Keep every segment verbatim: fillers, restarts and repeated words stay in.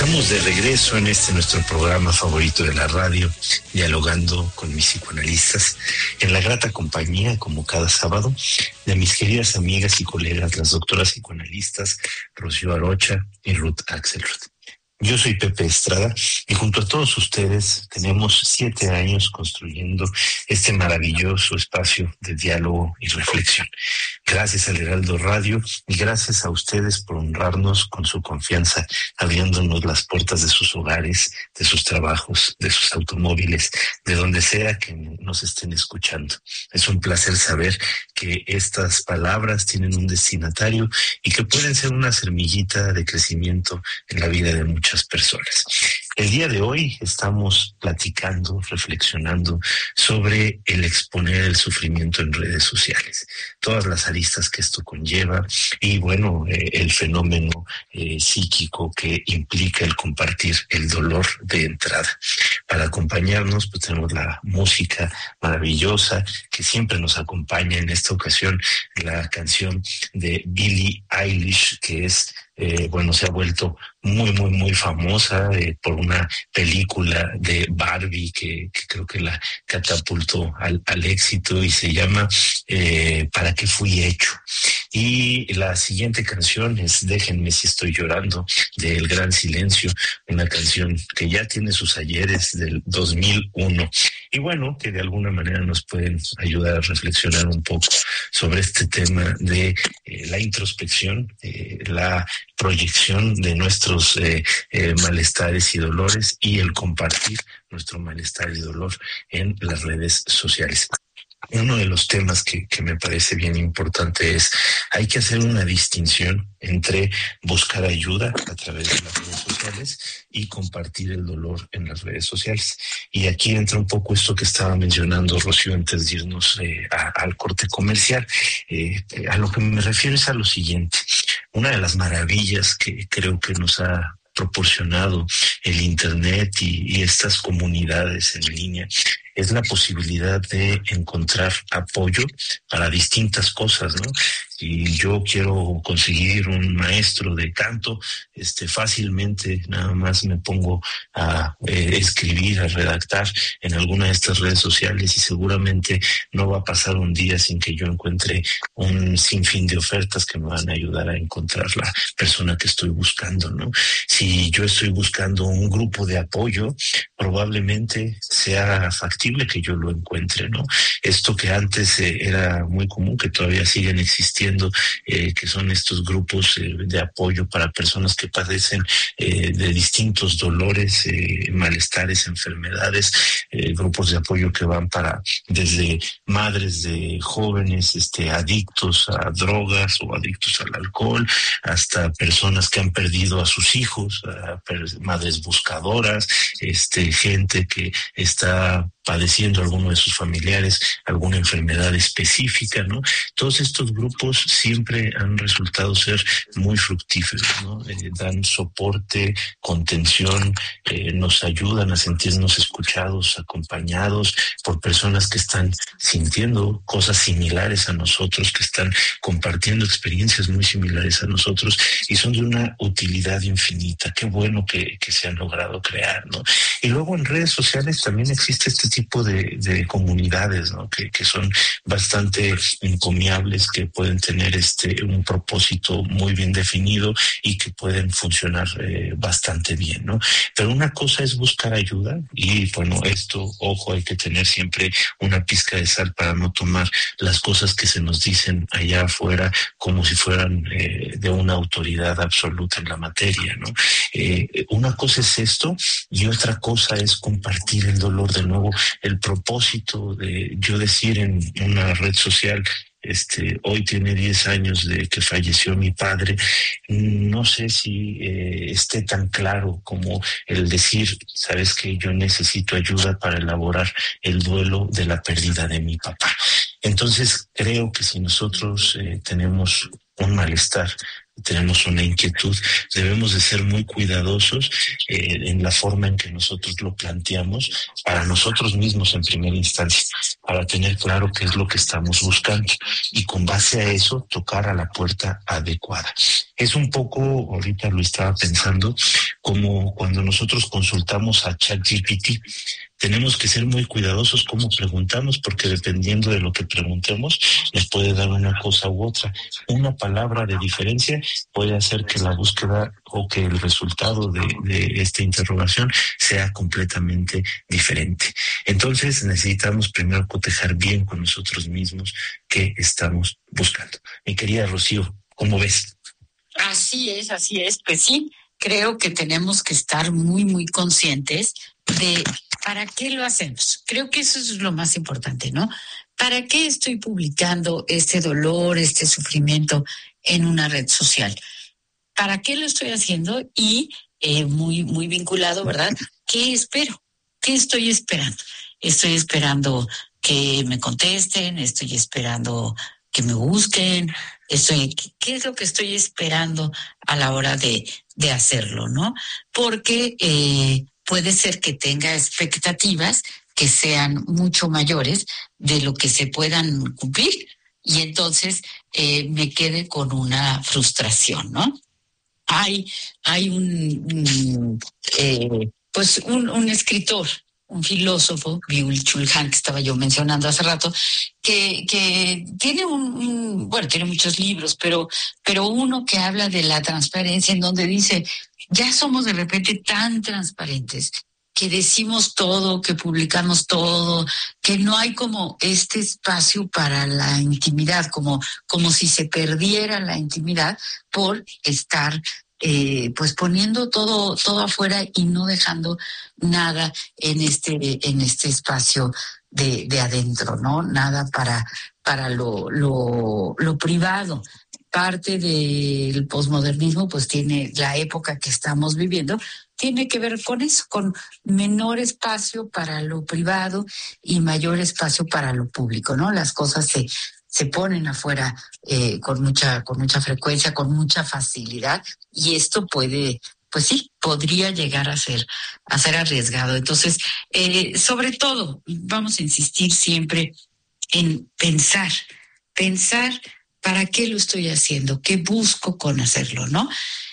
Estamos de regreso en este nuestro programa favorito de la radio, dialogando con mis psicoanalistas, en la grata compañía, como cada sábado, de mis queridas amigas y colegas, las doctoras psicoanalistas Rocío Arocha y Ruth Axelrod. Yo soy Pepe Estrada y junto a todos ustedes tenemos siete años construyendo este maravilloso espacio de diálogo y reflexión. Gracias al Heraldo Radio y gracias a ustedes por honrarnos con su confianza, abriéndonos las puertas de sus hogares, de sus trabajos, de sus automóviles, de donde sea que nos estén escuchando. Es un placer saber que estas palabras tienen un destinatario y que pueden ser una semillita de crecimiento en la vida de muchos personas. El día de hoy estamos platicando, reflexionando sobre el exponer el sufrimiento en redes sociales, todas las aristas que esto conlleva y bueno, eh, el fenómeno eh, psíquico que implica el compartir el dolor de entrada. Para acompañarnos, pues tenemos la música maravillosa que siempre nos acompaña. En esta ocasión, la canción de Billie Eilish, que es Eh, bueno, se ha vuelto muy, muy, muy famosa eh, por una película de Barbie que, que creo que la catapultó al, al éxito y se llama eh, ¿Para qué fui hecho? Y la siguiente canción es Déjenme si estoy llorando, de El Gran Silencio, una canción que ya tiene sus ayeres del dos mil uno. Y bueno, que de alguna manera nos pueden ayudar a reflexionar un poco sobre este tema de eh, la introspección, eh, la proyección de nuestros eh, eh, malestares y dolores y el compartir nuestro malestar y dolor en las redes sociales. Uno de los temas que, que me parece bien importante es, hay que hacer una distinción entre buscar ayuda a través de las redes sociales y compartir el dolor en las redes sociales. Y aquí entra un poco esto que estaba mencionando Rocío antes de irnos eh, a, al corte comercial. Eh, a lo que me refiero es a lo siguiente. Una de las maravillas que creo que nos ha proporcionado el Internet y, y estas comunidades en línea es la posibilidad de encontrar apoyo para distintas cosas, ¿no? Si yo quiero conseguir un maestro de canto, este, fácilmente nada más me pongo a eh, escribir, a redactar en alguna de estas redes sociales y seguramente no va a pasar un día sin que yo encuentre un sinfín de ofertas que me van a ayudar a encontrar la persona que estoy buscando, ¿no? Si yo estoy buscando un grupo de apoyo, probablemente sea factible que yo lo encuentre, ¿no? Esto que antes eh, era muy común, que todavía siguen existiendo, Eh, que son estos grupos eh, de apoyo para personas que padecen eh, de distintos dolores, eh, malestares, enfermedades, eh, grupos de apoyo que van para desde madres de jóvenes este, adictos a drogas o adictos al alcohol, hasta personas que han perdido a sus hijos, a madres buscadoras, este, gente que está padeciendo alguno de sus familiares alguna enfermedad específica, ¿no? Todos estos grupos siempre han resultado ser muy fructíferos, ¿no? Eh, dan soporte, contención, eh, nos ayudan a sentirnos escuchados, acompañados por personas que están sintiendo cosas similares a nosotros, que están compartiendo experiencias muy similares a nosotros y son de una utilidad infinita. Qué bueno que, que se han logrado crear, ¿no? Y luego en redes sociales también existe este tipo de, de comunidades, ¿no? Que, que son bastante encomiables, que pueden tener este un propósito muy bien definido y que pueden funcionar eh, bastante bien, ¿no? Pero una cosa es buscar ayuda y, bueno, esto, ojo, hay que tener siempre una pizca de sal para no tomar las cosas que se nos dicen allá afuera como si fueran eh, de una autoridad absoluta en la materia, ¿no? Eh, una cosa es esto y otra cosa es compartir el dolor. De nuevo, el propósito de yo decir en una red social, Este, hoy tiene diez años de que falleció mi padre, no sé si eh, esté tan claro como el decir, sabes que yo necesito ayuda para elaborar el duelo de la pérdida de mi papá. Entonces, creo que si nosotros eh, tenemos un malestar, tenemos una inquietud, debemos de ser muy cuidadosos eh, en la forma en que nosotros lo planteamos para nosotros mismos en primera instancia, para tener claro qué es lo que estamos buscando y con base a eso tocar a la puerta adecuada. Es un poco, ahorita lo estaba pensando, como cuando nosotros consultamos a ChatGPT. Tenemos que ser muy cuidadosos cómo preguntamos, porque dependiendo de lo que preguntemos, nos puede dar una cosa u otra. Una palabra de diferencia puede hacer que la búsqueda o que el resultado de, de esta interrogación sea completamente diferente. Entonces necesitamos primero cotejar bien con nosotros mismos qué estamos buscando. Mi querida Rocío, ¿cómo ves? Así es, así es. Pues sí, creo que tenemos que estar muy, muy conscientes de para qué lo hacemos. Creo que eso es lo más importante, ¿no? ¿Para qué estoy publicando este dolor, este sufrimiento en una red social? ¿Para qué lo estoy haciendo? Y eh, muy, muy vinculado, ¿verdad? ¿Qué espero? ¿Qué estoy esperando? Estoy esperando que me contesten, estoy esperando que me busquen, estoy, ¿qué es lo que estoy esperando a la hora de, de hacerlo, no? Porque eh, puede ser que tenga expectativas que sean mucho mayores de lo que se puedan cumplir y entonces eh, me quede con una frustración, ¿no? Hay, hay un, un eh, pues un, un escritor, un filósofo, Byung-Chul Han, que estaba yo mencionando hace rato, que, que tiene un, un, bueno, tiene muchos libros, pero, pero uno que habla de la transparencia, en donde dice, ya somos de repente tan transparentes, que decimos todo, que publicamos todo, que no hay como este espacio para la intimidad, como, como si se perdiera la intimidad por estar Eh, pues poniendo todo todo afuera y no dejando nada en este en este espacio de, de adentro, ¿no? Nada para para lo lo lo privado. Parte del posmodernismo pues tiene la época que estamos viviendo, tiene que ver con eso, con menor espacio para lo privado y mayor espacio para lo público, ¿no? Las cosas se se ponen afuera eh, con mucha con mucha frecuencia, con mucha facilidad, y esto puede, pues sí, podría llegar a ser a ser arriesgado. Entonces, eh, sobre todo, vamos a insistir siempre en pensar, pensar para qué lo estoy haciendo, qué busco con hacerlo, ¿no?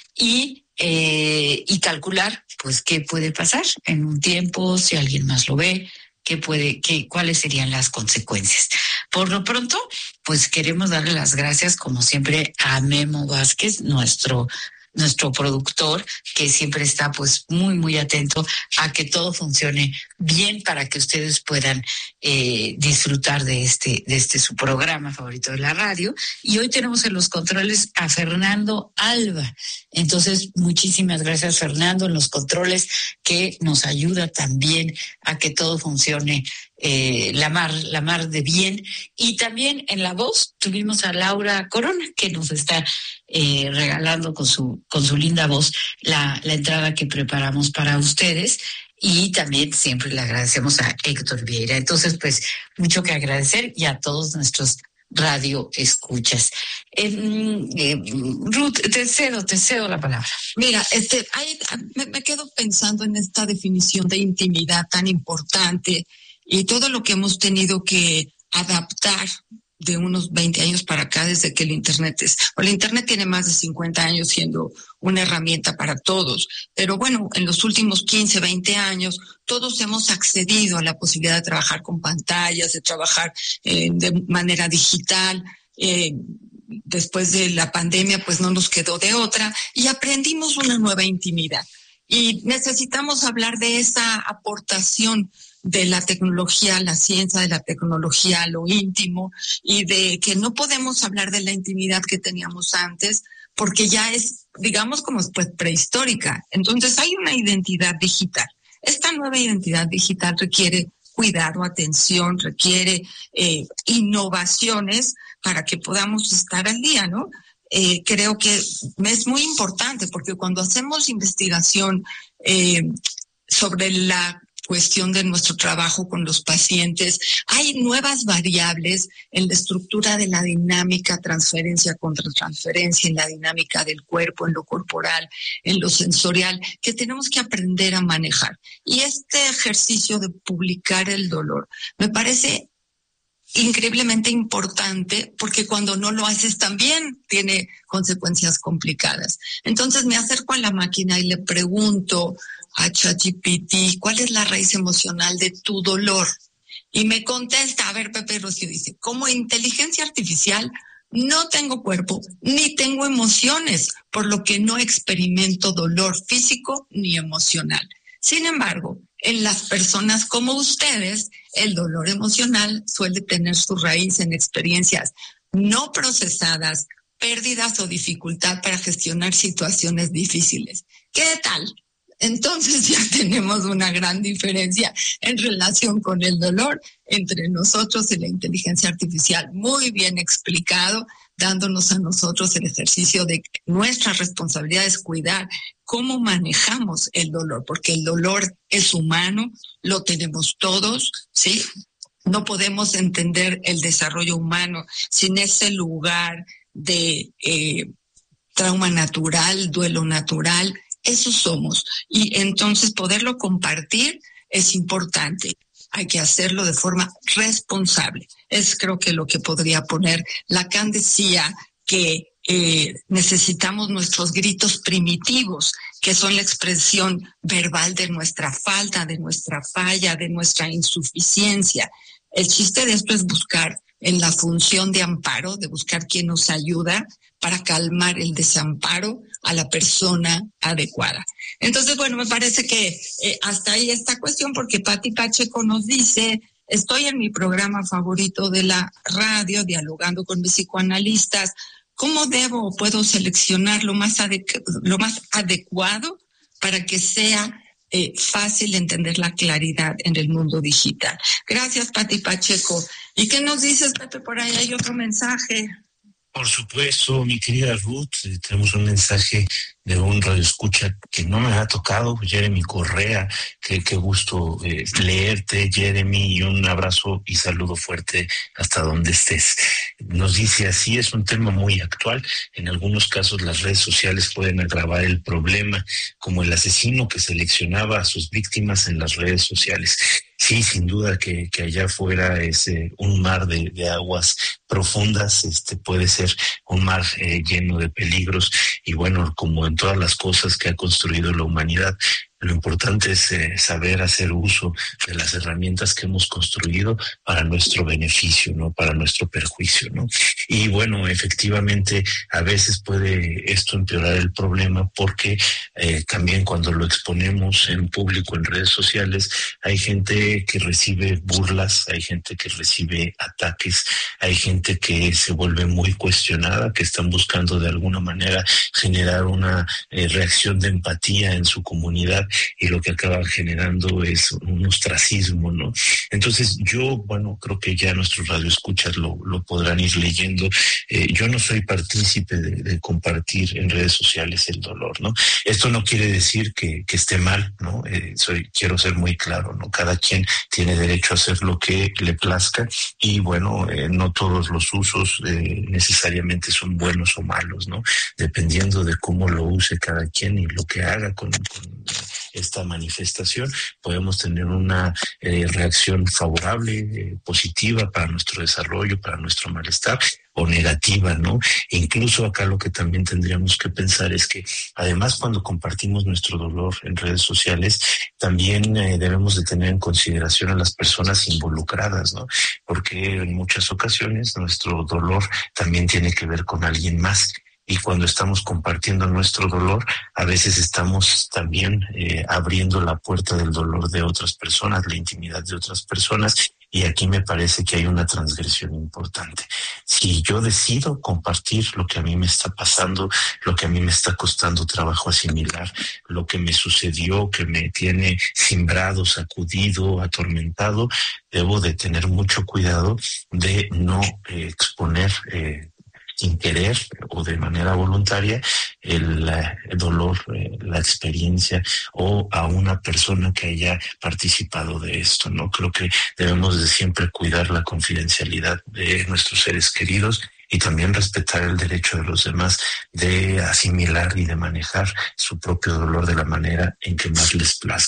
Y eh, y calcular, pues, qué puede pasar en un tiempo, si alguien más lo ve, qué puede, qué, cuáles serían las consecuencias. Por lo pronto, pues queremos darle las gracias, como siempre, a Memo Vázquez, nuestro nuestro productor, que siempre está pues muy, muy atento a que todo funcione bien para que ustedes puedan eh, disfrutar de este, de este su programa favorito de la radio. Y hoy tenemos en los controles a Fernando Alba. Entonces, muchísimas gracias, Fernando, en los controles, que nos ayuda también a que todo funcione Eh, la mar, la mar de bien. Y también en la voz tuvimos a Laura Corona, que nos está eh, regalando con su, con su linda voz la, la entrada que preparamos para ustedes. Y también siempre le agradecemos a Héctor Vieira. Entonces, pues, mucho que agradecer, y a todos nuestros radio escuchas. Eh, eh, Ruth, te cedo, te cedo la palabra. Mira, este, hay, me, me quedo pensando en esta definición de intimidad tan importante y todo lo que hemos tenido que adaptar de unos veinte años para acá, desde que el Internet es, o el Internet tiene más de cincuenta años siendo una herramienta para todos, pero bueno, en los últimos quince, veinte años, todos hemos accedido a la posibilidad de trabajar con pantallas, de trabajar eh, de manera digital. Eh, después de la pandemia, pues no nos quedó de otra, y aprendimos una nueva intimidad. Y necesitamos hablar de esa aportación de la tecnología, la ciencia de la tecnología, lo íntimo, y de que no podemos hablar de la intimidad que teníamos antes, porque ya es, digamos, como pues, prehistórica. Entonces hay una identidad digital. Esta nueva identidad digital requiere cuidado, atención, requiere eh, innovaciones para que podamos estar al día, ¿no? Eh, creo que es muy importante, porque cuando hacemos investigación eh, sobre la cuestión de nuestro trabajo con los pacientes, hay nuevas variables en la estructura de la dinámica transferencia contra transferencia, en la dinámica del cuerpo, en lo corporal, en lo sensorial, que tenemos que aprender a manejar. Y este ejercicio de publicar el dolor me parece increíblemente importante, porque cuando no lo haces también tiene consecuencias complicadas. Entonces me acerco a la máquina y le pregunto a ChatGPT, ¿cuál es la raíz emocional de tu dolor? Y me contesta, a ver, Pepe Rocío dice, como inteligencia artificial no tengo cuerpo ni tengo emociones, por lo que no experimento dolor físico ni emocional. Sin embargo, en las personas como ustedes, el dolor emocional suele tener su raíz en experiencias no procesadas, pérdidas o dificultad para gestionar situaciones difíciles. ¿Qué tal? Entonces ya tenemos una gran diferencia en relación con el dolor entre nosotros y la inteligencia artificial. Muy bien explicado, dándonos a nosotros el ejercicio de que nuestra responsabilidad es cuidar cómo manejamos el dolor, porque el dolor es humano, lo tenemos todos, ¿sí? No podemos entender el desarrollo humano sin ese lugar de eh, trauma natural, duelo natural. Eso somos. Y entonces poderlo compartir es importante. Hay que hacerlo de forma responsable. Es creo que lo que podría poner. Lacan decía que eh, necesitamos nuestros gritos primitivos, que son la expresión verbal de nuestra falta, de nuestra falla, de nuestra insuficiencia. El chiste de esto es buscar en la función de amparo, de buscar quién nos ayuda para calmar el desamparo a la persona adecuada. Entonces, bueno, me parece que eh, hasta ahí esta cuestión, porque Pati Pacheco nos dice, estoy en mi programa favorito de la radio, dialogando con mis psicoanalistas, ¿cómo debo o puedo seleccionar lo más, adecu- lo más adecuado para que sea eh, fácil entender la claridad en el mundo digital? Gracias, Pati Pacheco. ¿Y qué nos dices, Pepe? Por ahí hay otro mensaje. Por supuesto, mi querida Ruth, eh, tenemos un mensaje de un radioescucha que no me ha tocado, Jeremy Correa, que qué gusto eh, leerte, Jeremy, y un abrazo y saludo fuerte hasta donde estés. Nos dice así, es un tema muy actual, en algunos casos las redes sociales pueden agravar el problema, como el asesino que seleccionaba a sus víctimas en las redes sociales. Sí, sin duda que, que allá afuera es eh, un mar de, de aguas profundas, este puede ser un mar eh, lleno de peligros, y bueno, como en todas las cosas que ha construido la humanidad, lo importante es eh, saber hacer uso de las herramientas que hemos construido para nuestro beneficio, no para nuestro perjuicio, ¿no? Y bueno, efectivamente, a veces puede esto empeorar el problema porque eh, también cuando lo exponemos en público, en redes sociales, hay gente que recibe burlas, hay gente que recibe ataques, hay gente que se vuelve muy cuestionada, que están buscando de alguna manera generar una eh, reacción de empatía en su comunidad, y lo que acaban generando es un ostracismo, ¿no? Entonces yo, bueno, creo que ya nuestros radioescuchas lo, lo podrán ir leyendo. Eh, yo no soy partícipe de, de compartir en redes sociales el dolor, ¿no? Esto no quiere decir que, que esté mal, ¿no? Eh, soy, quiero ser muy claro, ¿no? Cada quien tiene derecho a hacer lo que le plazca, y bueno, eh, no todos los usos eh, necesariamente son buenos o malos, ¿no? Dependiendo de cómo lo use cada quien y lo que haga con, con esta manifestación, podemos tener una eh, reacción favorable, eh, positiva para nuestro desarrollo, para nuestro malestar, o negativa, ¿no? Incluso acá lo que también tendríamos que pensar es que además cuando compartimos nuestro dolor en redes sociales, también eh, debemos de tener en consideración a las personas involucradas, ¿no? Porque en muchas ocasiones nuestro dolor también tiene que ver con alguien más. Y cuando estamos compartiendo nuestro dolor, a veces estamos también eh, abriendo la puerta del dolor de otras personas, la intimidad de otras personas, y aquí me parece que hay una transgresión importante. Si yo decido compartir lo que a mí me está pasando, lo que a mí me está costando trabajo asimilar, lo que me sucedió, que me tiene cimbrado, sacudido, atormentado, debo de tener mucho cuidado de no eh, exponer eh, sin querer o de manera voluntaria el, el dolor, eh, la experiencia, o a una persona que haya participado de esto, ¿no? Creo que debemos de siempre cuidar la confidencialidad de nuestros seres queridos y también respetar el derecho de los demás de asimilar y de manejar su propio dolor de la manera en que más les plazca.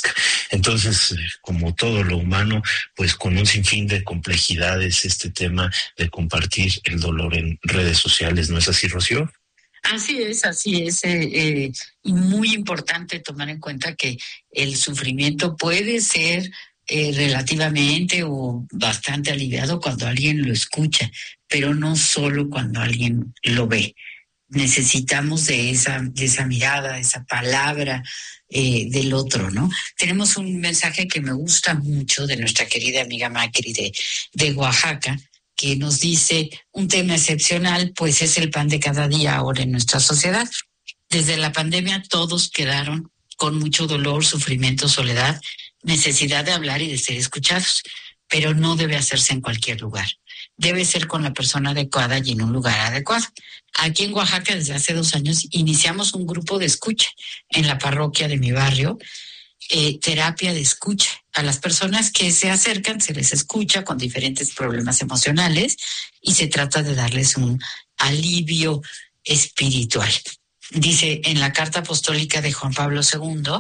Entonces, como todo lo humano, pues con un sinfín de complejidades este tema de compartir el dolor en redes sociales, ¿no es así, Rocío? Así es, así es. Eh, eh, y muy importante tomar en cuenta que el sufrimiento puede ser eh, relativamente o bastante aliviado cuando alguien lo escucha, pero no solo cuando alguien lo ve. Necesitamos de esa, de esa mirada, de esa palabra eh, del otro, ¿no? Tenemos un mensaje que me gusta mucho de nuestra querida amiga Macri de, de Oaxaca, que nos dice un tema excepcional, pues es el pan de cada día ahora en nuestra sociedad. Desde la pandemia todos quedaron con mucho dolor, sufrimiento, soledad, necesidad de hablar y de ser escuchados, pero no debe hacerse en cualquier lugar. Debe ser con la persona adecuada y en un lugar adecuado. Aquí en Oaxaca, desde hace dos años, iniciamos un grupo de escucha en la parroquia de mi barrio, eh, terapia de escucha. A las personas que se acercan se les escucha con diferentes problemas emocionales y se trata de darles un alivio espiritual. Dice en la carta apostólica de Juan Pablo segundo,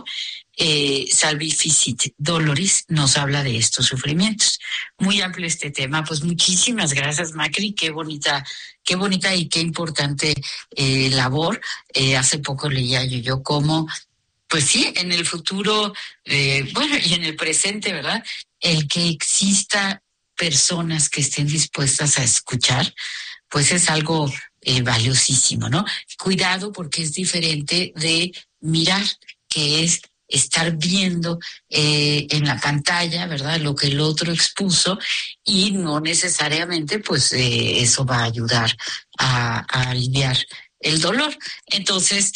eh, Salvi Ficit Doloris, nos habla de estos sufrimientos. Muy amplio este tema. Pues muchísimas gracias, Macri. Qué bonita, qué bonita y qué importante eh, labor. Eh, hace poco leía yo, yo cómo, pues sí, en el futuro, eh, bueno, y en el presente, ¿verdad? El que exista personas que estén dispuestas a escuchar, pues es algo eh, valiosísimo, ¿no? Cuidado, porque es diferente de mirar, que es estar viendo eh, en la pantalla, ¿verdad?, lo que el otro expuso, y no necesariamente, pues, eh, eso va a ayudar a, a aliviar el dolor. Entonces,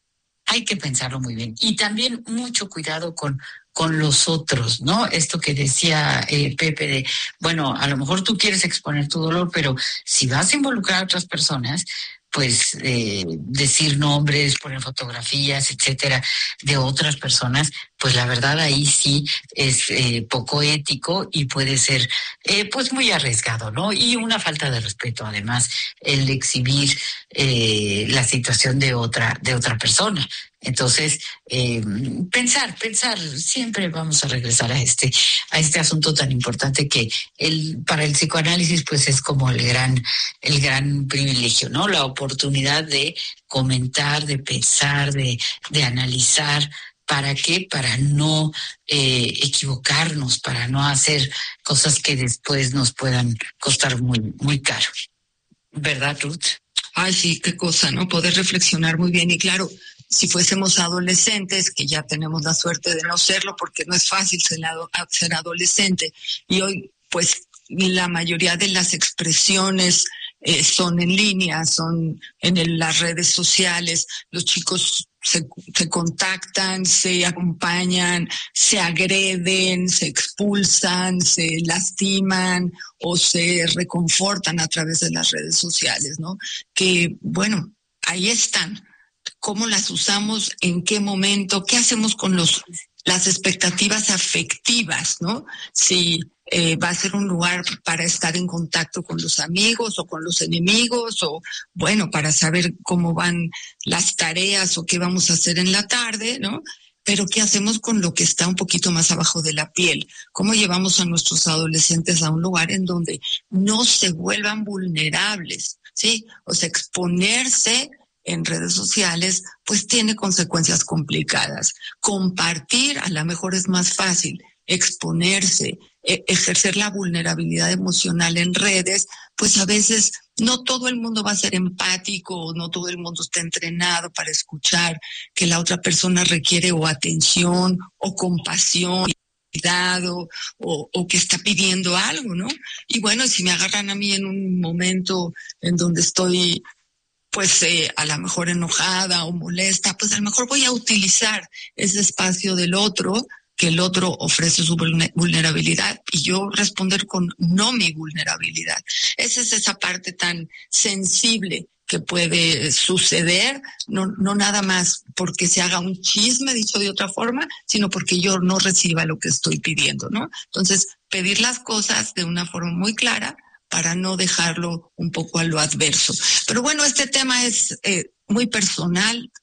hay que pensarlo muy bien. Y también mucho cuidado con con los otros, ¿no? Esto que decía eh, Pepe de, bueno, a lo mejor tú quieres exponer tu dolor, pero si vas a involucrar a otras personas, pues eh, decir nombres, poner fotografías, etcétera, de otras personas, pues la verdad ahí sí es eh, poco ético y puede ser eh, pues muy arriesgado, ¿no? Y una falta de respeto, además, el exhibir eh, la situación de otra, de otra persona. Entonces, eh, pensar, pensar, siempre vamos a regresar a este, a este asunto tan importante que el, para el psicoanálisis, pues es como el gran, el gran privilegio, ¿no? La oportunidad de comentar, de pensar, de, de analizar. ¿Para qué? Para no eh, equivocarnos, para no hacer cosas que después nos puedan costar muy, muy caro. ¿Verdad, Ruth? Ay, sí, qué cosa, ¿no? Poder reflexionar muy bien. Y claro, si fuésemos adolescentes, que ya tenemos la suerte de no serlo, porque no es fácil ser, ser adolescente, y hoy, pues, la mayoría de las expresiones eh, son en línea, son en el, las redes sociales, los chicos se, se contactan, se acompañan, se agreden, se expulsan, se lastiman o se reconfortan a través de las redes sociales, ¿no? Que, bueno, ahí están. ¿Cómo las usamos? ¿En qué momento? ¿Qué hacemos con los las expectativas afectivas, ¿no? Si eh, va a ser un lugar para estar en contacto con los amigos o con los enemigos, o bueno, para saber cómo van las tareas o qué vamos a hacer en la tarde, ¿no? Pero ¿qué hacemos con lo que está un poquito más abajo de la piel? ¿Cómo llevamos a nuestros adolescentes a un lugar en donde no se vuelvan vulnerables, ¿sí? O sea, exponerse en redes sociales, pues tiene consecuencias complicadas. Compartir a lo mejor es más fácil, exponerse, e- ejercer la vulnerabilidad emocional en redes, pues a veces no todo el mundo va a ser empático, no todo el mundo está entrenado para escuchar que la otra persona requiere o atención o compasión, cuidado, o, o que está pidiendo algo, ¿no? Y bueno, si me agarran a mí en un momento en donde estoy pues eh, a lo mejor enojada o molesta, pues a lo mejor voy a utilizar ese espacio del otro, que el otro ofrece su vulnerabilidad, y yo responder con no mi vulnerabilidad. Esa es esa parte tan sensible que puede suceder, no, no nada más porque se haga un chisme, dicho de otra forma, sino porque yo no reciba lo que estoy pidiendo, ¿no? Entonces, pedir las cosas de una forma muy clara, para no dejarlo un poco a lo adverso. Pero bueno, este tema es eh, muy personal,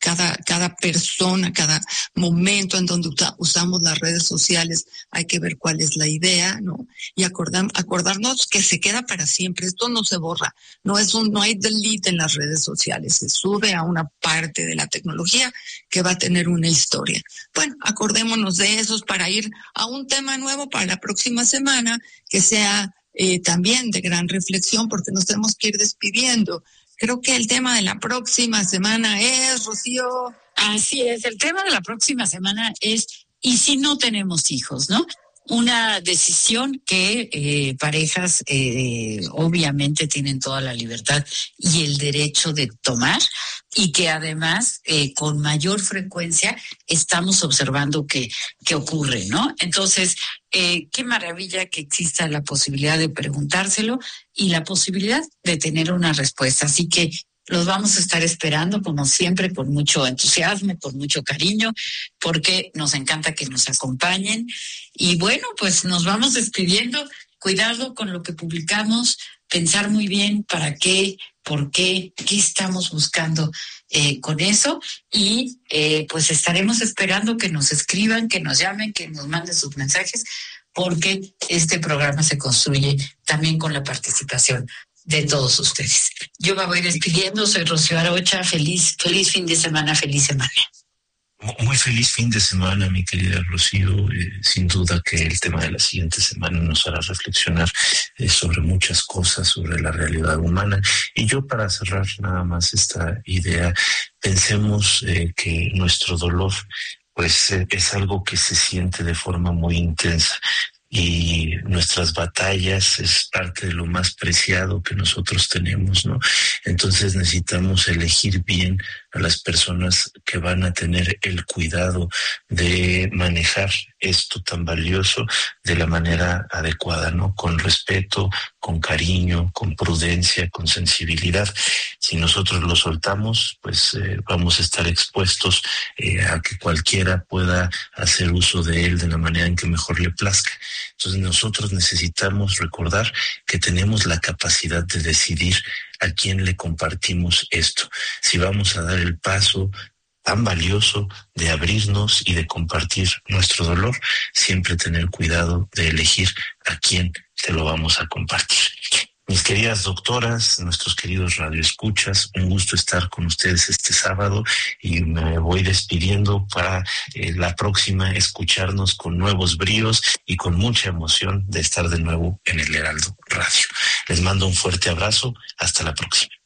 cada, cada persona, cada momento en donde usa, usamos las redes sociales, hay que ver cuál es la idea, ¿no? Y acordar, acordarnos que se queda para siempre, esto no se borra, no es un, no hay delete en las redes sociales, se sube a una parte de la tecnología que va a tener una historia. Bueno, acordémonos de esos para ir a un tema nuevo para la próxima semana, que sea eh, también de gran reflexión, porque nos tenemos que ir despidiendo. Creo que el tema de la próxima semana es, Rocío. Así es, el tema de la próxima semana es, ¿y si no tenemos hijos, no? Una decisión que eh, parejas eh, obviamente tienen toda la libertad y el derecho de tomar, y que además eh, con mayor frecuencia estamos observando que, que ocurre, ¿no? Entonces, eh, qué maravilla que exista la posibilidad de preguntárselo y la posibilidad de tener una respuesta. Así que los vamos a estar esperando, como siempre, con mucho entusiasmo, con mucho cariño, porque nos encanta que nos acompañen. Y bueno, pues nos vamos despidiendo. Cuidado con lo que publicamos, pensar muy bien para qué, por qué, qué estamos buscando eh, con eso. Y eh, pues estaremos esperando que nos escriban, que nos llamen, que nos manden sus mensajes, porque este programa se construye también con la participación de todos ustedes. Yo me voy despidiendo, soy Rocío Arocha, feliz, feliz fin de semana, feliz semana. Muy feliz fin de semana, mi querida Rocío. Eh, sin duda que el tema de la siguiente semana nos hará reflexionar eh, sobre muchas cosas, sobre la realidad humana. Y yo, para cerrar nada más esta idea, pensemos eh, que nuestro dolor pues eh, es algo que se siente de forma muy intensa. Y nuestras batallas es parte de lo más preciado que nosotros tenemos, ¿no? Entonces necesitamos elegir bien a las personas que van a tener el cuidado de manejar esto tan valioso de la manera adecuada, ¿no? Con respeto, con cariño, con prudencia, con sensibilidad. Si nosotros lo soltamos, pues eh, vamos a estar expuestos eh, a que cualquiera pueda hacer uso de él de la manera en que mejor le plazca. Entonces nosotros necesitamos recordar que tenemos la capacidad de decidir a quién le compartimos esto. Si vamos a dar el paso tan valioso de abrirnos y de compartir nuestro dolor, siempre tener cuidado de elegir a quién se lo vamos a compartir. Mis queridas doctoras, nuestros queridos radioescuchas, un gusto estar con ustedes este sábado y me voy despidiendo para eh, la próxima escucharnos con nuevos bríos y con mucha emoción de estar de nuevo en el Heraldo Radio. Les mando un fuerte abrazo, hasta la próxima.